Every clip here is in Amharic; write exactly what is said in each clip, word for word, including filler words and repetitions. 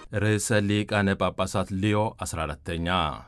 ርዕሰ ሊቃነ ጳጳሳት ሊዮ አስራ አራተኛ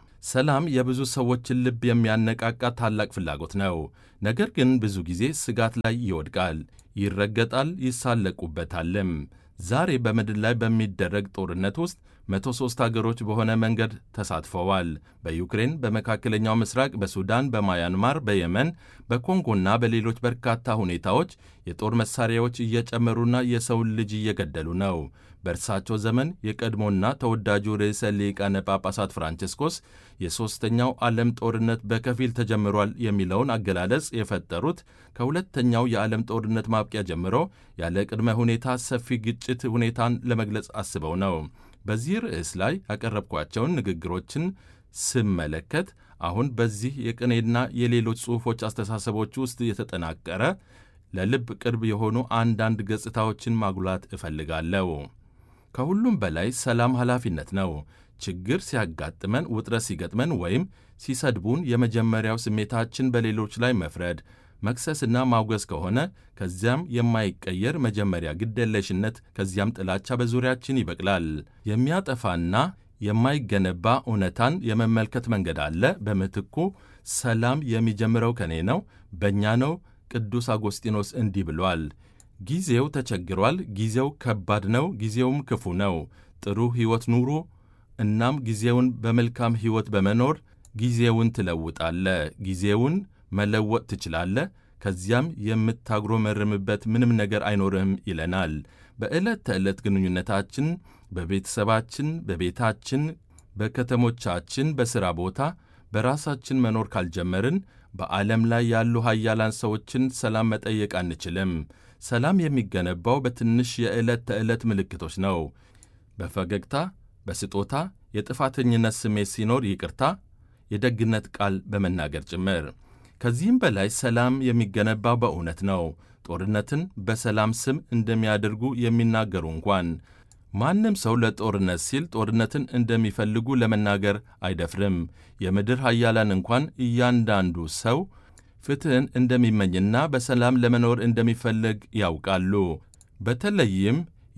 ሰላም የብዙ ሰዎችን ልብ የሚያነቃቃ ታላቅ ፍላጎት ነው። ነገር ግን ብዙ ጊዜ ስጋት ላይ ይወድቃል፣ ይረገጣል፣ ይሳለቁበታልም። ዛሬ በምድር ላይ በሚደረግ ጦርነት ውስጥ መቶ ሦስት አገሮች በሆነ መንገድ ተሳትፈዋል። በዩክሬን፣ በመካከለኛው ምስራቅ፣ በሱዳን፣ በማያንማር፣ በየመን፣ በኮንጎና በሌሎች በርካታ ሁኔታዎች የጦር መሣሪያዎች እየጨመሩና የሰውን ልጅ እየገደሉ ነው። በእርሳቸው ዘመን የቀድሞና ተወዳጁ ርዕሰ ሊቃነ ጳጳሳት ፍራንቺስኮስ የሦስተኛው ዓለም ጦርነት በከፊል ተጀምሯል የሚለውን አገላለጽ የፈጠሩት ከሁለተኛው የዓለም ጦርነት ማብቂያ ጀምሮ ያለ ቅድመ ሁኔታ ሰፊ ግጭት ሁኔታን ለመግለጽ አስበው ነው። በዚህ ርዕስ ላይ ያቀረብኳቸውን ንግግሮችን ስመለከት አሁን በዚህ የቅኔና የሌሎች ጽሑፎች አስተሳሰቦች ውስጥ የተጠናቀረ ለልብ ቅርብ የሆኑ አንዳንድ ገጽታዎችን ማጉላት እፈልጋለሁ። ከሁሉም በላይ ሰላም ኃላፊነት ነው። ችግር ሲያጋጥመን፣ ውጥረት ሲገጥመን ወይም ሲሰድቡን የመጀመሪያው ስሜታችን በሌሎች ላይ መፍረድ፣ መክሰስና ማውገዝ ከሆነ ከዚያም የማይቀየር መጀመሪያ ግደለሽነት፣ ከዚያም ጥላቻ በዙሪያችን ይበቅላል። የሚያጠፋና የማይገነባ እውነታን የመመልከት መንገድ አለ። በምትኩ ሰላም የሚጀምረው ከኔ ነው፣ በእኛ ነው። ቅዱስ አጎስጢኖስ እንዲህ ብሏል። ጊዜው ተቸግሯል፣ ጊዜው ከባድ ነው፣ ጊዜውም ክፉ ነው። ጥሩ ሕይወት ኑሩ፣ እናም ጊዜውን በመልካም ሕይወት በመኖር ጊዜውን ትለውጣለ። ጊዜውን መለወጥ ትችላለ። ከዚያም የምታጉረመርምበት ምንም ነገር አይኖርህም ይለናል። በዕለት ተዕለት ግንኙነታችን፣ በቤተሰባችን፣ በቤታችን፣ በከተሞቻችን፣ በሥራ ቦታ በራሳችን መኖር ካልጀመርን በዓለም ላይ ያሉ ኃያላን ሰዎችን ሰላም መጠየቅ አንችልም። ሰላም የሚገነባው በትንሽ የዕለት ተዕለት ምልክቶች ነው። በፈገግታ፣ በስጦታ፣ የጥፋተኝነት ስሜት ሲኖር ይቅርታ፣ የደግነት ቃል በመናገር ጭምር። ከዚህም በላይ ሰላም የሚገነባው በእውነት ነው። ጦርነትን በሰላም ስም እንደሚያደርጉ የሚናገሩ እንኳን ማንም ሰው ለጦርነት ሲል ጦርነትን እንደሚፈልጉ ለመናገር አይደፍርም። የምድር ኃያላን እንኳን እያንዳንዱ ሰው ፍትሕን እንደሚመኝና በሰላም ለመኖር እንደሚፈልግ ያውቃሉ። በተለይም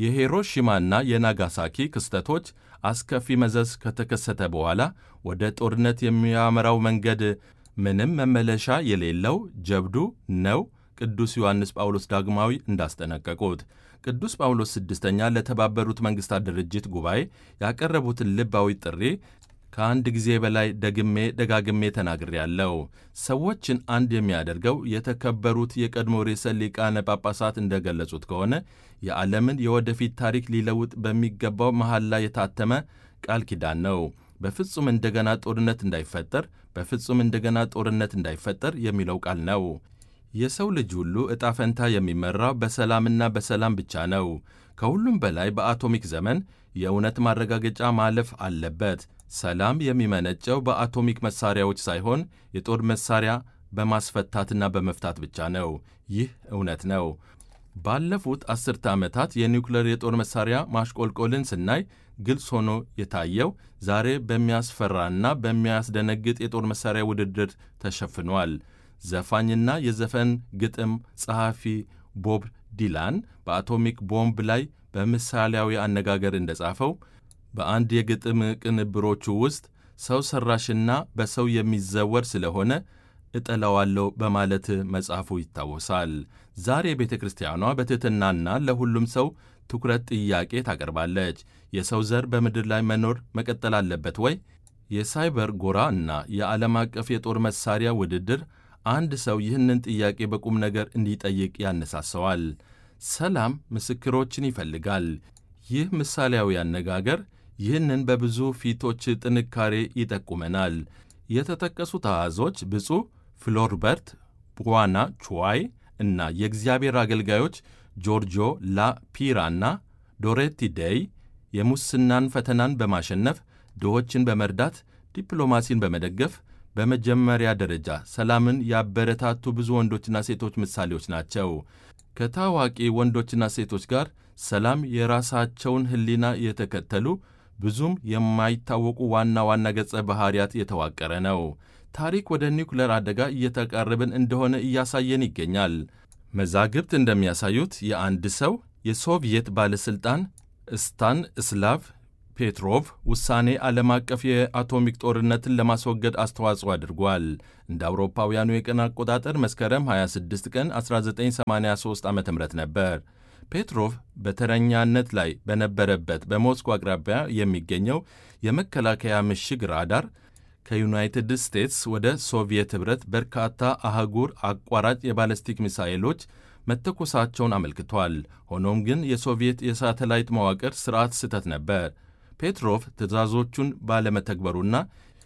የሂሮሺማና የናጋሳኪ ክስተቶች አስከፊ መዘዝ ከተከሰተ በኋላ ወደ ጦርነት የሚያመራው መንገድ ምንም መመለሻ የሌለው ጀብዱ ነው። ቅዱስ ዮሐንስ ጳውሎስ ዳግማዊ እንዳስጠነቀቁት ቅዱስ ጳውሎስ ስድስተኛ ለተባበሩት መንግሥታት ድርጅት ጉባኤ ያቀረቡትን ልባዊ ጥሪ ከአንድ ጊዜ በላይ ደግሜ ደጋግሜ ተናግሬያለሁ። ሰዎችን አንድ የሚያደርገው የተከበሩት የቀድሞ ርዕሰ ሊቃነ ጳጳሳት እንደገለጹት ከሆነ የዓለምን የወደፊት ታሪክ ሊለውጥ በሚገባው መሐላ የታተመ ቃል ኪዳን ነው። በፍጹም እንደገና ጦርነት እንዳይፈጠር፣ በፍጹም እንደገና ጦርነት እንዳይፈጠር የሚለው ቃል ነው። የሰው ልጅ ሁሉ ዕጣ ፈንታ የሚመራው በሰላምና በሰላም ብቻ ነው። ከሁሉም በላይ በአቶሚክ ዘመን የእውነት ማረጋገጫ ማለፍ አለበት። ሰላም የሚመነጨው በአቶሚክ መሣሪያዎች ሳይሆን የጦር መሣሪያ በማስፈታትና በመፍታት ብቻ ነው። ይህ እውነት ነው። ባለፉት አስርተ ዓመታት የኒውክሌር የጦር መሣሪያ ማሽቆልቆልን ስናይ ግልጽ ሆኖ የታየው ዛሬ በሚያስፈራና በሚያስደነግጥ የጦር መሣሪያ ውድድር ተሸፍኗል። ዘፋኝና የዘፈን ግጥም ጸሐፊ ቦብ ዲላን በአቶሚክ ቦምብ ላይ በምሳሌያዊ አነጋገር እንደጻፈው በአንድ የግጥም ቅንብሮቹ ውስጥ ሰው ሠራሽና በሰው የሚዘወር ስለሆነ እጠላዋለሁ በማለት መጽሐፉ ይታወሳል። ዛሬ ቤተ ክርስቲያኗ በትሕትናና ለሁሉም ሰው ትኩረት ጥያቄ ታቀርባለች። የሰው ዘር በምድር ላይ መኖር መቀጠል አለበት ወይ? የሳይበር ጎራ እና የዓለም አቀፍ የጦር መሣሪያ ውድድር አንድ ሰው ይህንን ጥያቄ በቁም ነገር እንዲጠይቅ ያነሳሰዋል። ሰላም ምስክሮችን ይፈልጋል። ይህ ምሳሌያዊ አነጋገር ይህንን በብዙ ፊቶች ጥንካሬ ይጠቁመናል። የተጠቀሱት አሃዞች ብፁዕ ፍሎርበርት ቡዋና ቹዋይ እና የእግዚአብሔር አገልጋዮች ጆርጆ ላ ፒራና ዶሬቲ ዴይ የሙስናን ፈተናን በማሸነፍ ድሆችን በመርዳት ዲፕሎማሲን በመደገፍ በመጀመሪያ ደረጃ ሰላምን ያበረታቱ ብዙ ወንዶችና ሴቶች ምሳሌዎች ናቸው። ከታዋቂ ወንዶችና ሴቶች ጋር ሰላም የራሳቸውን ሕሊና የተከተሉ ብዙም የማይታወቁ ዋና ዋና ገጸ ባህሪያት የተዋቀረ ነው። ታሪክ ወደ ኒውክሌር አደጋ እየተቃረብን እንደሆነ እያሳየን ይገኛል። መዛግብት እንደሚያሳዩት የአንድ ሰው የሶቪየት ባለሥልጣን ስታን ስላቭ ፔትሮቭ ውሳኔ ዓለም አቀፍ የአቶሚክ ጦርነትን ለማስወገድ አስተዋጽኦ አድርጓል። እንደ አውሮፓውያኑ የቀን አቆጣጠር መስከረም ሃያ ስድስት ቀን አስራ ዘጠኝ ሰማንያ ሦስት ዓ.ም ነበር። ፔትሮቭ በተረኛነት ላይ በነበረበት በሞስኮ አቅራቢያ የሚገኘው የመከላከያ ምሽግ ራዳር ከዩናይትድ ስቴትስ ወደ ሶቪየት ኅብረት በርካታ አህጉር አቋራጭ የባለስቲክ ሚሳኤሎች መተኮሳቸውን አመልክቷል። ሆኖም ግን የሶቪየት የሳተላይት መዋቅር ሥርዓት ስህተት ነበር። ፔትሮቭ ትዕዛዞቹን ባለመተግበሩና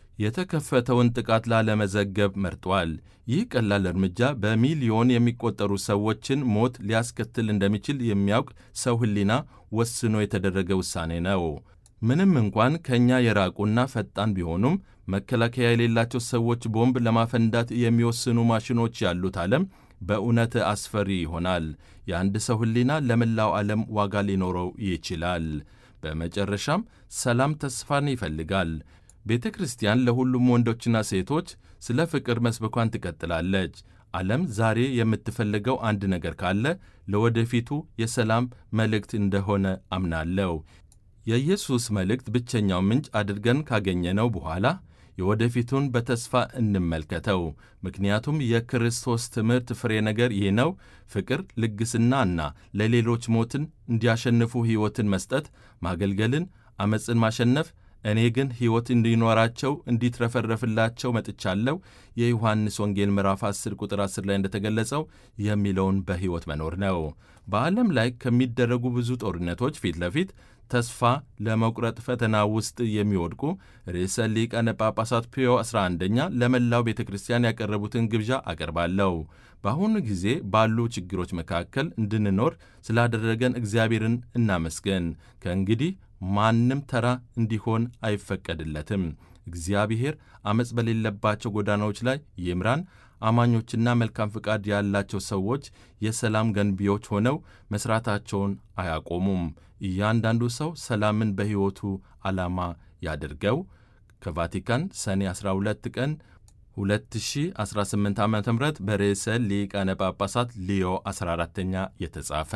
የተከፈተውን ጥቃት ላለመዘገብ መርጧል። ይህ ቀላል እርምጃ በሚሊዮን የሚቆጠሩ ሰዎችን ሞት ሊያስከትል እንደሚችል የሚያውቅ ሰው ሕሊና ወስኖ የተደረገ ውሳኔ ነው። ምንም እንኳን ከእኛ የራቁና ፈጣን ቢሆኑም መከላከያ የሌላቸው ሰዎች ቦምብ ለማፈንዳት የሚወስኑ ማሽኖች ያሉት ዓለም በእውነት አስፈሪ ይሆናል። የአንድ ሰው ሕሊና ለመላው ዓለም ዋጋ ሊኖረው ይችላል። በመጨረሻም ሰላም ተስፋን ይፈልጋል። ቤተ ክርስቲያን ለሁሉም ወንዶችና ሴቶች ስለ ፍቅር መስበኳን ትቀጥላለች። ዓለም ዛሬ የምትፈልገው አንድ ነገር ካለ ለወደፊቱ የሰላም መልእክት እንደሆነ አምናለሁ። የኢየሱስ መልእክት ብቸኛው ምንጭ አድርገን ካገኘነው በኋላ የወደፊቱን በተስፋ እንመልከተው። ምክንያቱም የክርስቶስ ትምህርት ፍሬ ነገር ይህ ነው፤ ፍቅር፣ ልግስናና ለሌሎች ሞትን እንዲያሸንፉ ሕይወትን መስጠት፣ ማገልገልን፣ ዓመፅን ማሸነፍ። እኔ ግን ሕይወት እንዲኖራቸው እንዲትረፈረፍላቸው መጥቻለሁ። የዮሐንስ ወንጌል ምዕራፍ አስር ቁጥር አስር ላይ እንደተገለጸው የሚለውን በሕይወት መኖር ነው። በዓለም ላይ ከሚደረጉ ብዙ ጦርነቶች ፊት ለፊት ተስፋ ለመቁረጥ ፈተና ውስጥ የሚወድቁ ርዕሰ ሊቃነ ጳጳሳት ፒዮ አስራ አንደኛ ለመላው ቤተ ክርስቲያን ያቀረቡትን ግብዣ አቀርባለሁ። በአሁኑ ጊዜ ባሉ ችግሮች መካከል እንድንኖር ስላደረገን እግዚአብሔርን እናመስገን። ከእንግዲህ ማንም ተራ እንዲሆን አይፈቀድለትም። እግዚአብሔር ዓመፅ በሌለባቸው ጎዳናዎች ላይ ይምራን። አማኞችና መልካም ፍቃድ ያላቸው ሰዎች የሰላም ገንቢዎች ሆነው መሥራታቸውን አያቆሙም። እያንዳንዱ ሰው ሰላምን በሕይወቱ ዓላማ ያድርገው። ከቫቲካን ሰኔ አስራ ሁለት ቀን ሁለት ሺህ አስራ ስምንት ዓ.ም በርዕሰ ሊቃነ ጳጳሳት ሊዮ አስራ አራተኛ የተጻፈ።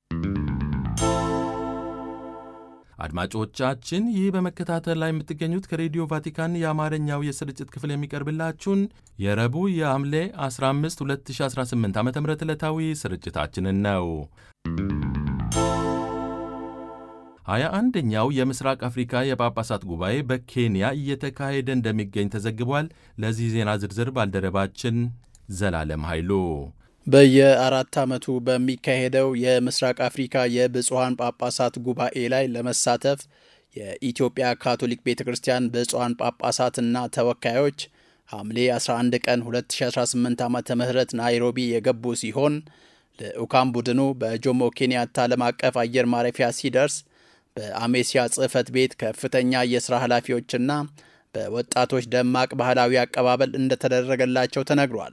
አድማጮቻችን፣ ይህ በመከታተል ላይ የምትገኙት ከሬዲዮ ቫቲካን የአማርኛው የስርጭት ክፍል የሚቀርብላችሁን የረቡዕ የሐምሌ አስራ አምስት ሁለት ሺህ አስራ ስምንት ዓ.ም ዕለታዊ ስርጭታችንን ነው። ሀያ አንደኛው የምስራቅ አፍሪካ የጳጳሳት ጉባኤ በኬንያ እየተካሄደ እንደሚገኝ ተዘግቧል። ለዚህ ዜና ዝርዝር ባልደረባችን ዘላለም ኃይሉ። በየአራት ዓመቱ በሚካሄደው የምስራቅ አፍሪካ የብፁዓን ጳጳሳት ጉባኤ ላይ ለመሳተፍ የኢትዮጵያ ካቶሊክ ቤተ ክርስቲያን ብፁዓን ጳጳሳትና ተወካዮች ሐምሌ አስራ አንድ ቀን ሁለት ሺህ አስራ ስምንት ዓመተ ምህረት ናይሮቢ የገቡ ሲሆን ልዑካን ቡድኑ በጆሞ ኬንያታ ዓለም አቀፍ አየር ማረፊያ ሲደርስ በአሜሲያ ጽሕፈት ቤት ከፍተኛ የሥራ ኃላፊዎችና በወጣቶች ደማቅ ባህላዊ አቀባበል እንደተደረገላቸው ተነግሯል።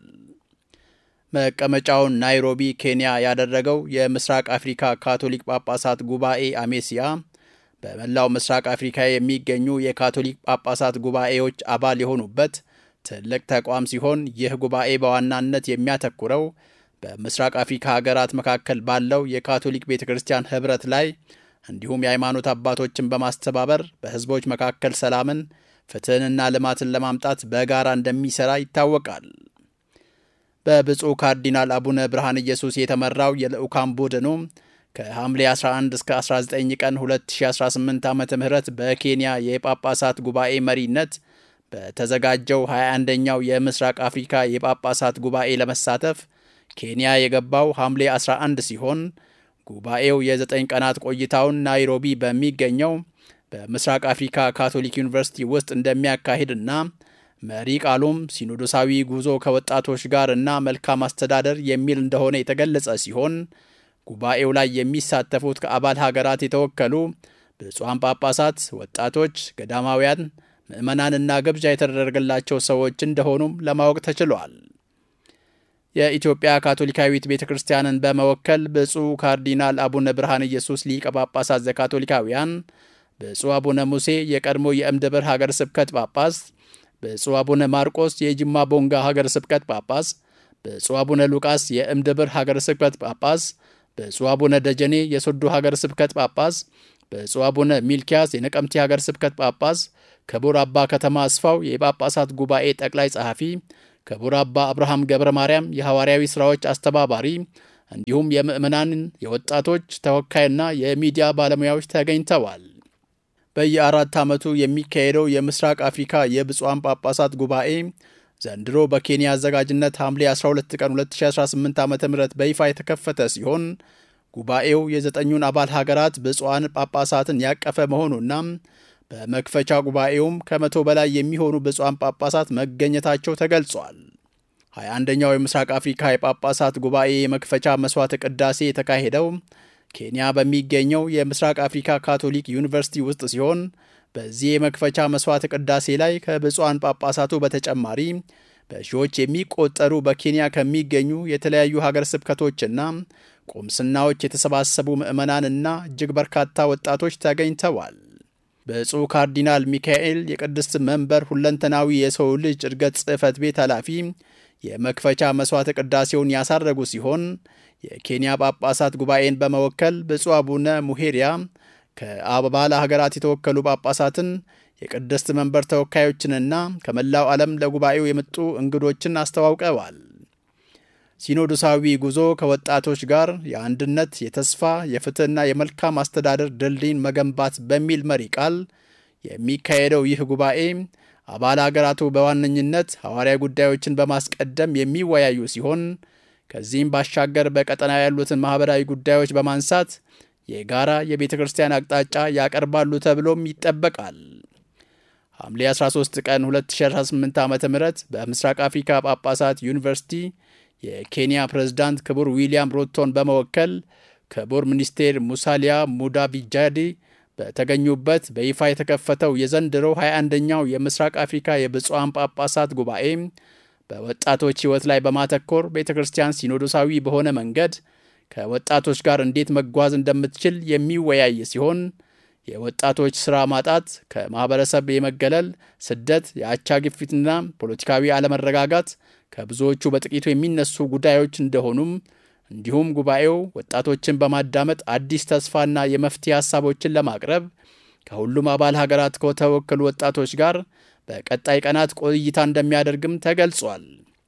መቀመጫውን ናይሮቢ ኬንያ ያደረገው የምስራቅ አፍሪካ ካቶሊክ ጳጳሳት ጉባኤ አሜሲያ በመላው ምስራቅ አፍሪካ የሚገኙ የካቶሊክ ጳጳሳት ጉባኤዎች አባል የሆኑበት ትልቅ ተቋም ሲሆን ይህ ጉባኤ በዋናነት የሚያተኩረው በምስራቅ አፍሪካ ሀገራት መካከል ባለው የካቶሊክ ቤተክርስቲያን ህብረት ላይ እንዲሁም የሃይማኖት አባቶችን በማስተባበር በህዝቦች መካከል ሰላምን፣ ፍትህንና ልማትን ለማምጣት በጋራ እንደሚሰራ ይታወቃል። በብፁዕ ካርዲናል አቡነ ብርሃነ ኢየሱስ የተመራው የልዑካን ቡድኑ ከሐምሌ አስራ አንድ እስከ አስራ ዘጠኝ ቀን ሁለት ሺህ አስራ ስምንት ዓመተ ምህረት በኬንያ የጳጳሳት ጉባኤ መሪነት በተዘጋጀው ሀያ አንደኛው የምስራቅ አፍሪካ የጳጳሳት ጉባኤ ለመሳተፍ ኬንያ የገባው ሐምሌ አስራ አንድ ሲሆን ጉባኤው የዘጠኝ ቀናት ቆይታውን ናይሮቢ በሚገኘው በምስራቅ አፍሪካ ካቶሊክ ዩኒቨርሲቲ ውስጥ እንደሚያካሂድና መሪ ቃሉም ሲኖዶሳዊ ጉዞ ከወጣቶች ጋር እና መልካም አስተዳደር የሚል እንደሆነ የተገለጸ ሲሆን ጉባኤው ላይ የሚሳተፉት ከአባል ሀገራት የተወከሉ ብፁዓን ጳጳሳት፣ ወጣቶች፣ ገዳማውያን፣ ምዕመናንና ግብዣ የተደረገላቸው ሰዎች እንደሆኑም ለማወቅ ተችሏል። የኢትዮጵያ ካቶሊካዊት ቤተክርስቲያንን በመወከል ብፁዕ ካርዲናል አቡነ ብርሃነ ኢየሱስ ሊቀ ጳጳሳት ዘካቶሊካውያን፣ ብፁዕ አቡነ ሙሴ የቀድሞ የእምድብር ሀገረ ስብከት ጳጳስ፣ ብፁዕ አቡነ ማርቆስ የጅማ ቦንጋ ሀገረ ስብከት ጳጳስ፣ ብፁዕ አቡነ ሉቃስ የእምድብር ሀገረ ስብከት ጳጳስ፣ ብፁዕ አቡነ ደጀኔ የሶዶ ሀገረ ስብከት ጳጳስ፣ ብፁዕ አቡነ ሚልኪያስ የነቀምቴ ሀገር ስብከት ጳጳስ፣ ክቡር አባ ከተማ አስፋው የጳጳሳት ጉባኤ ጠቅላይ ጸሐፊ፣ ክቡር አባ አብርሃም ገብረ ማርያም የሐዋርያዊ ሥራዎች አስተባባሪ እንዲሁም የምዕመናንን የወጣቶች ተወካይና የሚዲያ ባለሙያዎች ተገኝተዋል። በየአራት ዓመቱ የሚካሄደው የምስራቅ አፍሪካ የብፁዓን ጳጳሳት ጉባኤ ዘንድሮ በኬንያ አዘጋጅነት ሐምሌ አስራ ሁለት ቀን ሁለት ሺህ አስራ ስምንት ዓ ም በይፋ የተከፈተ ሲሆን ጉባኤው የዘጠኙን አባል ሀገራት ብፁዓን ጳጳሳትን ያቀፈ መሆኑና በመክፈቻ ጉባኤውም ከመቶ በላይ የሚሆኑ ብፁዓን ጳጳሳት መገኘታቸው ተገልጿል። ሀያ አንደኛው የምስራቅ አፍሪካ የጳጳሳት ጉባኤ የመክፈቻ መስዋዕተ ቅዳሴ የተካሄደው ኬንያ በሚገኘው የምስራቅ አፍሪካ ካቶሊክ ዩኒቨርሲቲ ውስጥ ሲሆን በዚህ የመክፈቻ መስዋዕተ ቅዳሴ ላይ ከብፁዓን ጳጳሳቱ በተጨማሪ በሺዎች የሚቆጠሩ በኬንያ ከሚገኙ የተለያዩ ሀገር ስብከቶችና ቁምስናዎች የተሰባሰቡ ምዕመናንና እጅግ በርካታ ወጣቶች ተገኝተዋል። ብፁዕ ካርዲናል ሚካኤል የቅድስት መንበር ሁለንተናዊ የሰው ልጅ እድገት ጽሕፈት ቤት ኃላፊ የመክፈቻ መስዋዕተ ቅዳሴውን ያሳረጉ ሲሆን የኬንያ ጳጳሳት ጉባኤን በመወከል ብፁዕ አቡነ ሙሄሪያ ከአባል ሀገራት የተወከሉ ጳጳሳትን፣ የቅድስት መንበር ተወካዮችንና ከመላው ዓለም ለጉባኤው የመጡ እንግዶችን አስተዋውቀዋል። ሲኖዶሳዊ ጉዞ ከወጣቶች ጋር የአንድነት፣ የተስፋ፣ የፍትህና የመልካም አስተዳደር ድልድይን መገንባት በሚል መሪ ቃል የሚካሄደው ይህ ጉባኤ አባል ሀገራቱ በዋነኝነት ሐዋርያዊ ጉዳዮችን በማስቀደም የሚወያዩ ሲሆን ከዚህም ባሻገር በቀጠና ያሉትን ማህበራዊ ጉዳዮች በማንሳት የጋራ የቤተ ክርስቲያን አቅጣጫ ያቀርባሉ ተብሎም ይጠበቃል። ሐምሌ አስራ ሶስት ቀን ሁለት ሺህ አስራ ስምንት ዓ.ም በምስራቅ አፍሪካ ጳጳሳት ዩኒቨርሲቲ የኬንያ ፕሬዝዳንት ክቡር ዊሊያም ሩቶን በመወከል ክቡር ሚኒስቴር ሙሳሊያ ሙዳቪጃዲ በተገኙበት በይፋ የተከፈተው የዘንድሮው ሀያ አንደኛው የምስራቅ አፍሪካ የብፁዓን ጳጳሳት ጉባኤ በወጣቶች ሕይወት ላይ በማተኮር ቤተ ክርስቲያን ሲኖዶሳዊ በሆነ መንገድ ከወጣቶች ጋር እንዴት መጓዝ እንደምትችል የሚወያይ ሲሆን የወጣቶች ሥራ ማጣት፣ ከማህበረሰብ የመገለል፣ ስደት፣ የአቻ ግፊትና ፖለቲካዊ አለመረጋጋት ከብዙዎቹ በጥቂቱ የሚነሱ ጉዳዮች እንደሆኑም እንዲሁም ጉባኤው ወጣቶችን በማዳመጥ አዲስ ተስፋና የመፍትሄ ሐሳቦችን ለማቅረብ ከሁሉም አባል ሀገራት ከተወከሉ ወጣቶች ጋር በቀጣይ ቀናት ቆይታ እንደሚያደርግም ተገልጿል።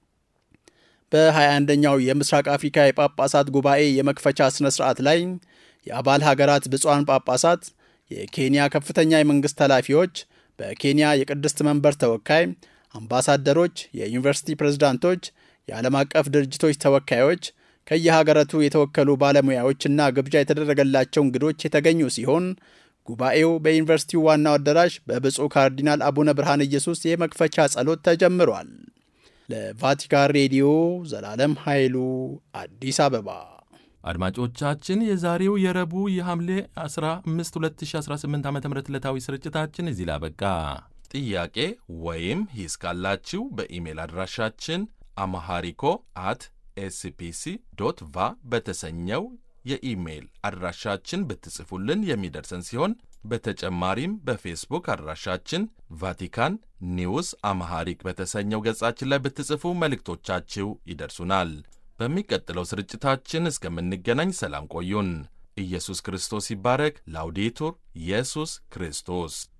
በሀያ አንደኛው የምስራቅ አፍሪካ የጳጳሳት ጉባኤ የመክፈቻ ስነ ስርዓት ላይ የአባል ሀገራት ብፁዓን ጳጳሳት፣ የኬንያ ከፍተኛ የመንግስት ኃላፊዎች፣ በኬንያ የቅድስት መንበር ተወካይ፣ አምባሳደሮች፣ የዩኒቨርሲቲ ፕሬዝዳንቶች፣ የዓለም አቀፍ ድርጅቶች ተወካዮች፣ ከየሀገራቱ የተወከሉ ባለሙያዎችና ግብዣ የተደረገላቸው እንግዶች የተገኙ ሲሆን ጉባኤው በዩኒቨርሲቲው ዋናው አዳራሽ በብፁዕ ካርዲናል አቡነ ብርሃነ ኢየሱስ የመክፈቻ ጸሎት ተጀምሯል። ለቫቲካን ሬዲዮ ዘላለም ኃይሉ አዲስ አበባ። አድማጮቻችን የዛሬው የረቡዕ የሐምሌ አስራ አምስት ሁለት ሺህ አስራ ስምንት ዓ.ም ዕለታዊ ስርጭታችን እዚህ ላይ አበቃ። ጥያቄ ወይም ሂስ ካላችሁ በኢሜል አድራሻችን አማሃሪኮ አት ኤስፒሲ ዶት ቫ በተሰኘው የኢሜል አድራሻችን ብትጽፉልን የሚደርሰን ሲሆን በተጨማሪም በፌስቡክ አድራሻችን ቫቲካን ኒውስ አማሃሪክ በተሰኘው ገጻችን ላይ ብትጽፉ መልእክቶቻችሁ ይደርሱናል። በሚቀጥለው ስርጭታችን እስከምንገናኝ ሰላም ቆዩን። ኢየሱስ ክርስቶስ ይባረክ። ላውዴቱር ኢየሱስ ክርስቶስ